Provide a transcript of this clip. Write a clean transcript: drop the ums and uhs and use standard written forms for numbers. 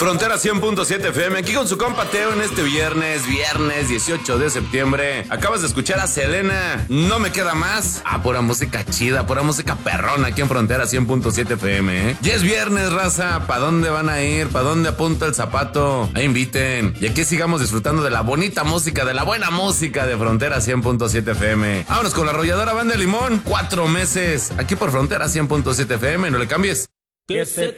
Frontera 100.7 FM, aquí con su compa Teo en este viernes 18 de septiembre. Acabas de escuchar a Selena, No Me Queda Más. Pura música chida, pura música perrona aquí en Frontera 100.7 FM, ¿eh? Ya es viernes, raza, ¿pa' dónde van a ir? ¿Pa' dónde apunta el zapato? Ahí inviten. Y aquí sigamos disfrutando de la bonita música, de la buena música de Frontera 100.7 FM. Vámonos con la arrolladora Banda de Limón, 4 meses, aquí por Frontera 100.7 FM, no le cambies. Que se